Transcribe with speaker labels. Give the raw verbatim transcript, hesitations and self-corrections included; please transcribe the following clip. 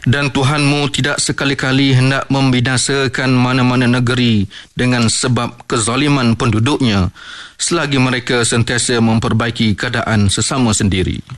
Speaker 1: Dan Tuhanmu tidak sekali-kali hendak membinasakan mana-mana negeri dengan sebab kezaliman penduduknya, selagi mereka sentiasa memperbaiki keadaan sesama sendiri.